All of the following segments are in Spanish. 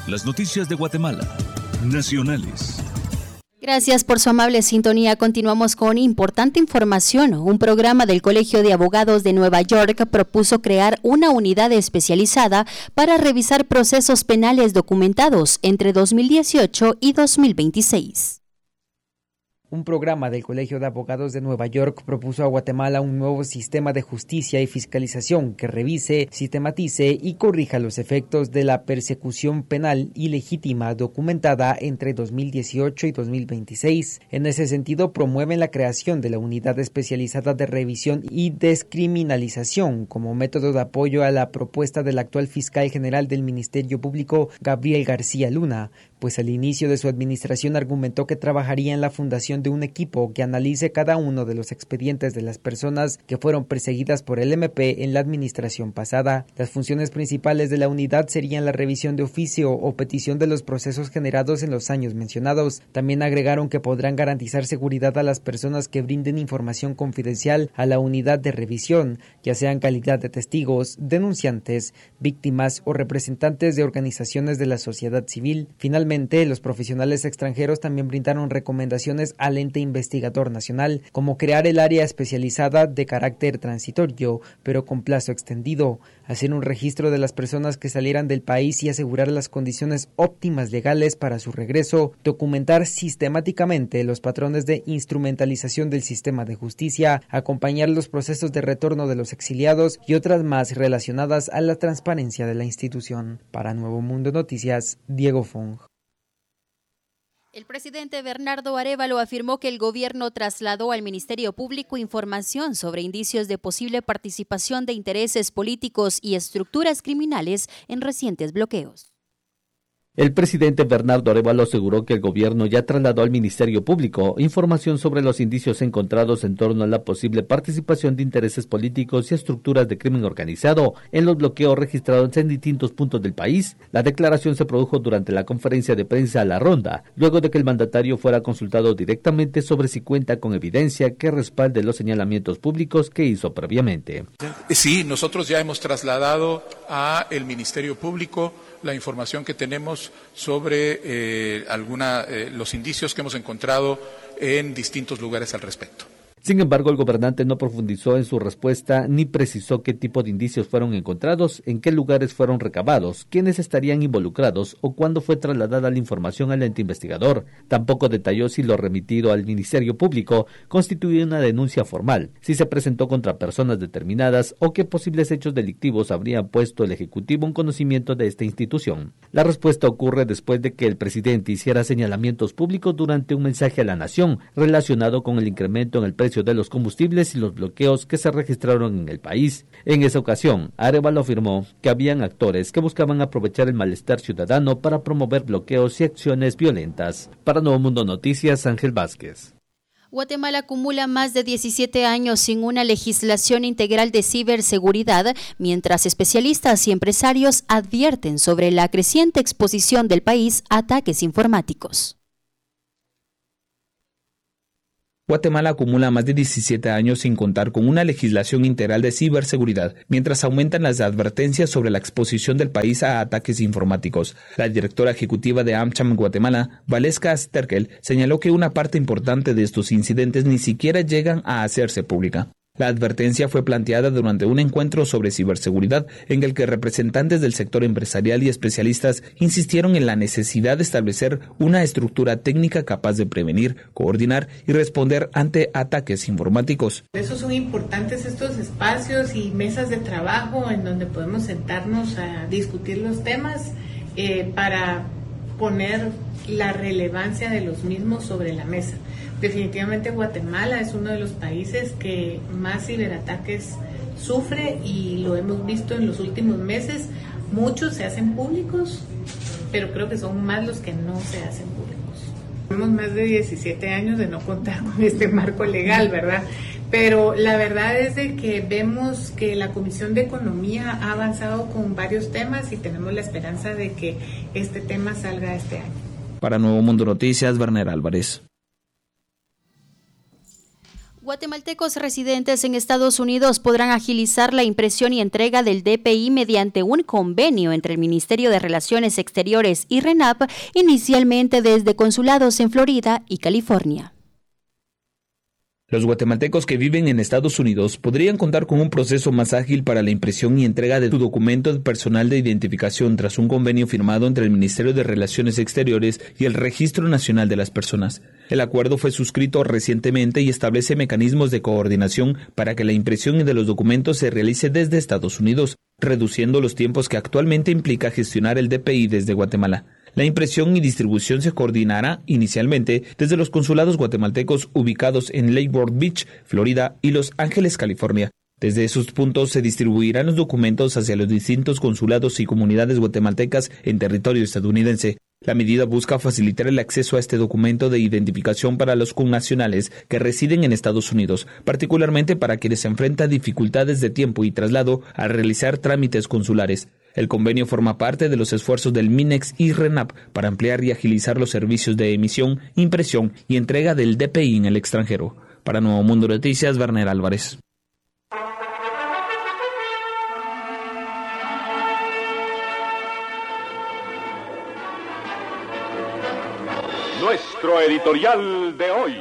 Las noticias de Guatemala, nacionales. Gracias por su amable sintonía. Continuamos con importante información. Un programa del Colegio de Abogados de Nueva York propuso crear una unidad especializada para revisar procesos penales documentados entre 2018 y 2026. Un programa del Colegio de Abogados de Nueva York propuso a Guatemala un nuevo sistema de justicia y fiscalización que revise, sistematice y corrija los efectos de la persecución penal ilegítima documentada entre 2018 y 2026. En ese sentido, promueven la creación de la Unidad Especializada de Revisión y Descriminalización como método de apoyo a la propuesta del actual fiscal general del Ministerio Público, Gabriel García Luna, pues al inicio de su administración argumentó que trabajaría en la fundación de un equipo que analice cada uno de los expedientes de las personas que fueron perseguidas por el MP en la administración pasada. Las funciones principales de la unidad serían la revisión de oficio o petición de los procesos generados en los años mencionados. También agregaron que podrán garantizar seguridad a las personas que brinden información confidencial a la unidad de revisión, ya sea en calidad de testigos, denunciantes, víctimas o representantes de organizaciones de la sociedad civil. Finalmente, los profesionales extranjeros también brindaron recomendaciones al ente investigador nacional, como crear el área especializada de carácter transitorio, pero con plazo extendido, hacer un registro de las personas que salieran del país y asegurar las condiciones óptimas legales para su regreso, documentar sistemáticamente los patrones de instrumentalización del sistema de justicia, acompañar los procesos de retorno de los exiliados y otras más relacionadas a la transparencia de la institución. Para Nuevo Mundo Noticias, Diego Fong. El presidente Bernardo Arévalo afirmó que el gobierno trasladó al Ministerio Público información sobre indicios de posible participación de intereses políticos y estructuras criminales en recientes bloqueos. El presidente Bernardo Arévalo aseguró que el gobierno ya trasladó al Ministerio Público información sobre los indicios encontrados en torno a la posible participación de intereses políticos y estructuras de crimen organizado en los bloqueos registrados en distintos puntos del país. La declaración se produjo durante la conferencia de prensa a la ronda, luego de que el mandatario fuera consultado directamente sobre si cuenta con evidencia que respalde los señalamientos públicos que hizo previamente. Sí, nosotros ya hemos trasladado a el Ministerio Público la información que tenemos sobre los indicios que hemos encontrado en distintos lugares al respecto. Sin embargo, el gobernante no profundizó en su respuesta ni precisó qué tipo de indicios fueron encontrados, en qué lugares fueron recabados, quiénes estarían involucrados o cuándo fue trasladada la información al ente investigador. Tampoco detalló si lo remitido al Ministerio Público constituía una denuncia formal, si se presentó contra personas determinadas o qué posibles hechos delictivos habrían puesto el Ejecutivo en conocimiento de esta institución. La respuesta ocurre después de que el presidente hiciera señalamientos públicos durante un mensaje a la nación relacionado con el incremento en el precio de los combustibles y los bloqueos que se registraron en el país. En esa ocasión, Arévalo afirmó que habían actores que buscaban aprovechar el malestar ciudadano para promover bloqueos y acciones violentas. Para Nuevo Mundo Noticias, Ángel Vázquez. Guatemala acumula más de 17 años sin una legislación integral de ciberseguridad, mientras especialistas y empresarios advierten sobre la creciente exposición del país a ataques informáticos. Guatemala acumula más de 17 años sin contar con una legislación integral de ciberseguridad, mientras aumentan las advertencias sobre la exposición del país a ataques informáticos. La directora ejecutiva de AmCham Guatemala, Valesca Sterkel, señaló que una parte importante de estos incidentes ni siquiera llegan a hacerse pública. La advertencia fue planteada durante un encuentro sobre ciberseguridad en el que representantes del sector empresarial y especialistas insistieron en la necesidad de establecer una estructura técnica capaz de prevenir, coordinar y responder ante ataques informáticos. Por eso son importantes estos espacios y mesas de trabajo en donde podemos sentarnos a discutir los temas para poner la relevancia de los mismos sobre la mesa. Definitivamente Guatemala es uno de los países que más ciberataques sufre y lo hemos visto en los últimos meses. Muchos se hacen públicos, pero creo que son más los que no se hacen públicos. Tenemos más de 17 años de no contar con este marco legal, ¿verdad? Pero la verdad es de que vemos que la Comisión de Economía ha avanzado con varios temas y tenemos la esperanza de que este tema salga este año. Para Nuevo Mundo Noticias, Werner Álvarez. Guatemaltecos residentes en Estados Unidos podrán agilizar la impresión y entrega del DPI mediante un convenio entre el Ministerio de Relaciones Exteriores y RENAP, inicialmente desde consulados en Florida y California. Los guatemaltecos que viven en Estados Unidos podrían contar con un proceso más ágil para la impresión y entrega de su documento personal de identificación tras un convenio firmado entre el Ministerio de Relaciones Exteriores y el Registro Nacional de las Personas. El acuerdo fue suscrito recientemente y establece mecanismos de coordinación para que la impresión de los documentos se realice desde Estados Unidos, reduciendo los tiempos que actualmente implica gestionar el DPI desde Guatemala. La impresión y distribución se coordinará inicialmente desde los consulados guatemaltecos ubicados en Lake Worth Beach, Florida y Los Ángeles, California. Desde esos puntos se distribuirán los documentos hacia los distintos consulados y comunidades guatemaltecas en territorio estadounidense. La medida busca facilitar el acceso a este documento de identificación para los connacionales que residen en Estados Unidos, particularmente para quienes enfrentan dificultades de tiempo y traslado al realizar trámites consulares. El convenio forma parte de los esfuerzos del MINEX y RENAP para ampliar y agilizar los servicios de emisión, impresión y entrega del DPI en el extranjero. Para Nuevo Mundo Noticias, Werner Álvarez. Nuestro editorial de hoy.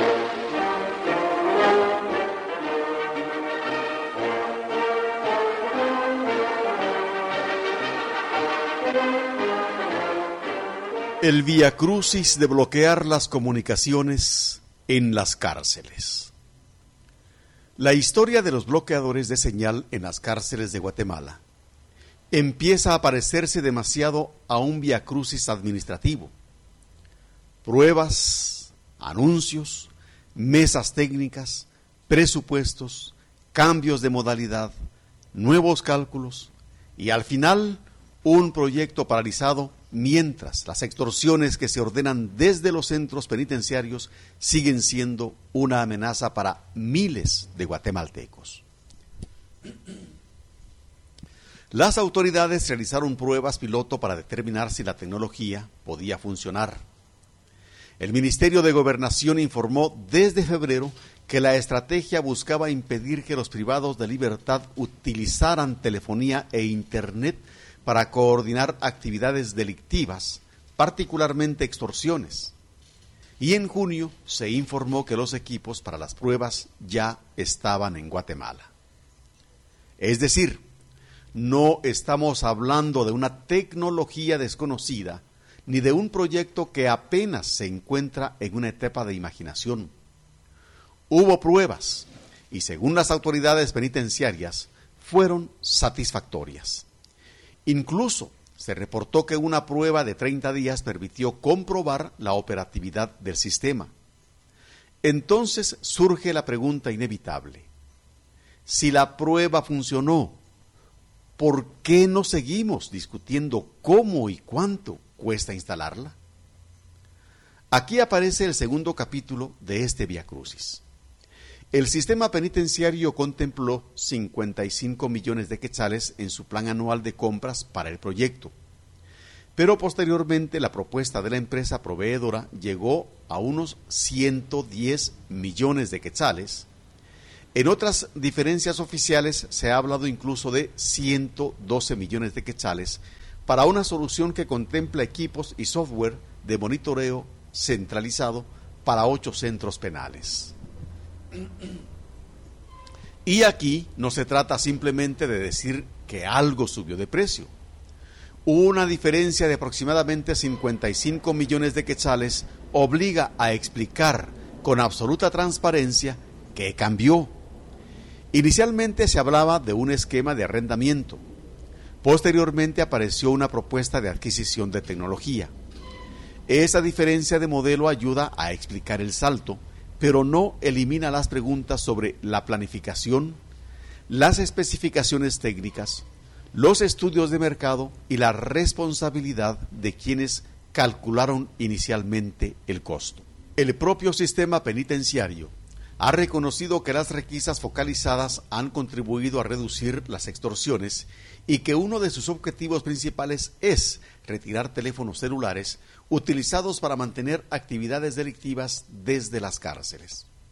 El viacrucis de bloquear las comunicaciones en las cárceles. La historia de los bloqueadores de señal en las cárceles de Guatemala empieza a parecerse demasiado a un viacrucis administrativo. Pruebas, anuncios, mesas técnicas, presupuestos, cambios de modalidad, nuevos cálculos y al final un proyecto paralizado mientras las extorsiones que se ordenan desde los centros penitenciarios siguen siendo una amenaza para miles de guatemaltecos. Las autoridades realizaron pruebas piloto para determinar si la tecnología podía funcionar. El Ministerio de Gobernación informó desde febrero que la estrategia buscaba impedir que los privados de libertad utilizaran telefonía e internet para coordinar actividades delictivas, particularmente extorsiones. Y en junio se informó que los equipos para las pruebas ya estaban en Guatemala. Es decir, no estamos hablando de una tecnología desconocida, ni de un proyecto que apenas se encuentra en una etapa de imaginación. Hubo pruebas, y según las autoridades penitenciarias, fueron satisfactorias. Incluso se reportó que una prueba de 30 días permitió comprobar la operatividad del sistema. Entonces surge la pregunta inevitable. Si la prueba funcionó, ¿por qué no seguimos discutiendo cómo y cuánto cuesta instalarla? Aquí aparece el segundo capítulo de este viacrucis. El sistema penitenciario contempló 55 millones de quetzales en su plan anual de compras para el proyecto, pero posteriormente la propuesta de la empresa proveedora llegó a unos 110 millones de quetzales. En otras diferencias oficiales se ha hablado incluso de 112 millones de quetzales para una solución que contempla equipos y software de monitoreo centralizado para 8 centros penales. Y aquí no se trata simplemente de decir que algo subió de precio. Una diferencia de aproximadamente 55 millones de quetzales obliga a explicar con absoluta transparencia qué cambió. Inicialmente se hablaba de un esquema de arrendamiento. Posteriormente apareció una propuesta de adquisición de tecnología. Esa diferencia de modelo ayuda a explicar el salto, pero no elimina las preguntas sobre la planificación, las especificaciones técnicas, los estudios de mercado y la responsabilidad de quienes calcularon inicialmente el costo. El propio sistema penitenciario ha reconocido que las requisas focalizadas han contribuido a reducir las extorsiones y que uno de sus objetivos principales es retirar teléfonos celulares utilizados para mantener actividades delictivas desde las cárceles.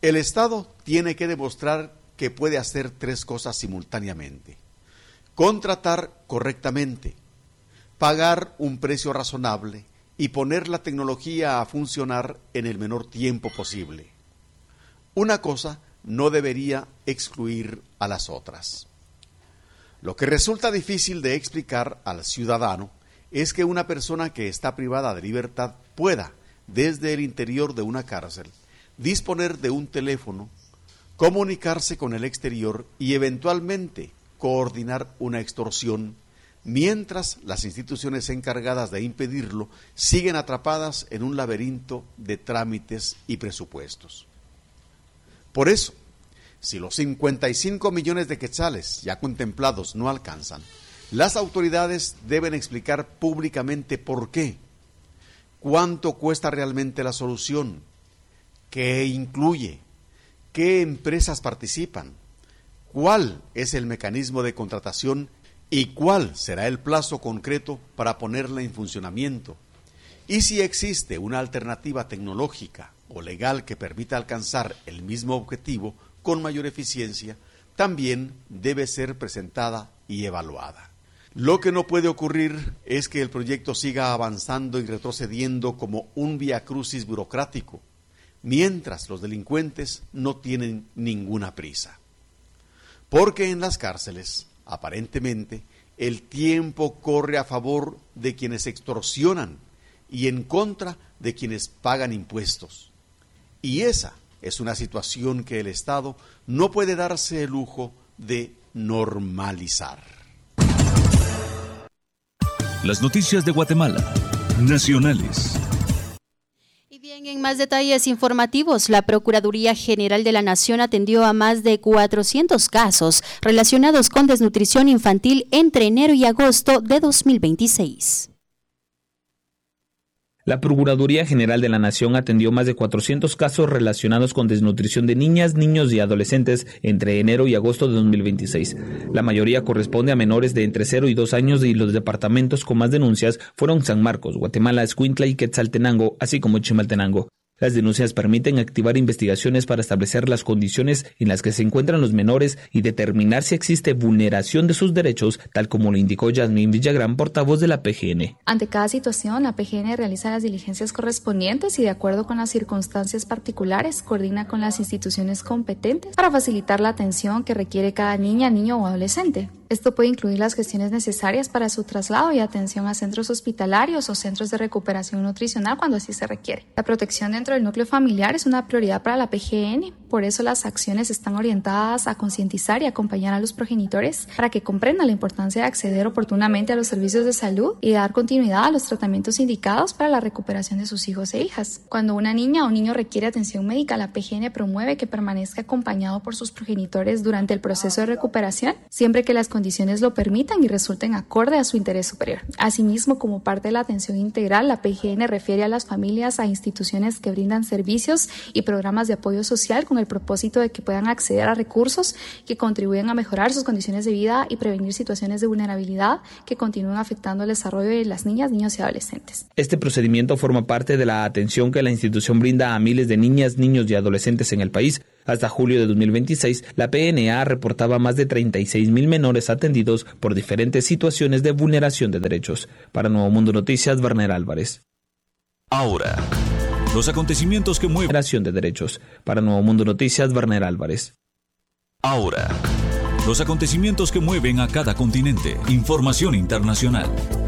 El Estado tiene que demostrar que puede hacer 3 cosas simultáneamente: contratar correctamente, pagar un precio razonable y poner la tecnología a funcionar en el menor tiempo posible. Una cosa no debería excluir a las otras. Lo que resulta difícil de explicar al ciudadano es que una persona que está privada de libertad pueda, desde el interior de una cárcel, disponer de un teléfono, comunicarse con el exterior y eventualmente coordinar una extorsión, mientras las instituciones encargadas de impedirlo siguen atrapadas en un laberinto de trámites y presupuestos. Por eso, si los 55 millones de quetzales ya contemplados no alcanzan, las autoridades deben explicar públicamente por qué, cuánto cuesta realmente la solución, qué incluye, qué empresas participan, cuál es el mecanismo de contratación y cuál será el plazo concreto para ponerla en funcionamiento, y si existe una alternativa tecnológica o legal que permita alcanzar el mismo objetivo con mayor eficiencia, también debe ser presentada y evaluada. Lo que no puede ocurrir es que el proyecto siga avanzando y retrocediendo como un viacrucis burocrático, mientras los delincuentes no tienen ninguna prisa. Porque en las cárceles, aparentemente, el tiempo corre a favor de quienes extorsionan y en contra de quienes pagan impuestos. Y esa es una situación que el Estado no puede darse el lujo de normalizar. Las noticias de Guatemala, nacionales. Y bien, en más detalles informativos, la Procuraduría General de la Nación atendió a más de 400 casos relacionados con desnutrición infantil entre enero y agosto de 2026. La Procuraduría General de la Nación atendió más de 400 casos relacionados con desnutrición de niñas, niños y adolescentes entre enero y agosto de 2026. La mayoría corresponde a menores de entre 0 y 2 años y los departamentos con más denuncias fueron San Marcos, Guatemala, Escuintla y Quetzaltenango, así como Chimaltenango. Las denuncias permiten activar investigaciones para establecer las condiciones en las que se encuentran los menores y determinar si existe vulneración de sus derechos, tal como lo indicó Yasmín Villagrán, portavoz de la PGN. Ante cada situación, la PGN realiza las diligencias correspondientes y, de acuerdo con las circunstancias particulares, coordina con las instituciones competentes para facilitar la atención que requiere cada niña, niño o adolescente. Esto puede incluir las gestiones necesarias para su traslado y atención a centros hospitalarios o centros de recuperación nutricional cuando así se requiere. La protección dentro del núcleo familiar es una prioridad para la PGN, por eso las acciones están orientadas a concientizar y acompañar a los progenitores para que comprendan la importancia de acceder oportunamente a los servicios de salud y dar continuidad a los tratamientos indicados para la recuperación de sus hijos e hijas. Cuando una niña o niño requiere atención médica, la PGN promueve que permanezca acompañado por sus progenitores durante el proceso de recuperación, siempre que las condiciones lo permitan y resulten acorde a su interés superior. Asimismo, como parte de la atención integral, la PGN refiere a las familias a instituciones que brindan servicios y programas de apoyo social con el propósito de que puedan acceder a recursos que contribuyan a mejorar sus condiciones de vida y prevenir situaciones de vulnerabilidad que continúen afectando el desarrollo de las niñas, niños y adolescentes. Este procedimiento forma parte de la atención que la institución brinda a miles de niñas, niños y adolescentes en el país. Hasta julio de 2026, la PNA reportaba más de 36,000 menores atendidos por diferentes situaciones de vulneración de derechos. Para Nuevo Mundo Noticias, Werner Álvarez. Ahora, los acontecimientos que mueven. Vulneración de derechos. Para Nuevo Mundo Noticias, Werner Álvarez. Ahora, los acontecimientos que mueven a cada continente. Información internacional.